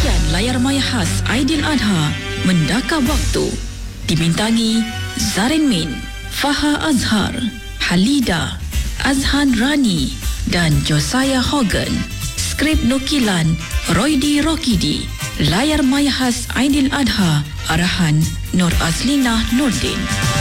Bahagian layar maya khas Aidiladha Mendaka Waktu dibintangi Zarin Min, Faha Azhar, Halida, Azhan Rani dan Josiah Hogan. Skrip nukilan Roydi Rokidi. Layar maya khas Aidiladha, arahan Nur Azlina Nordin.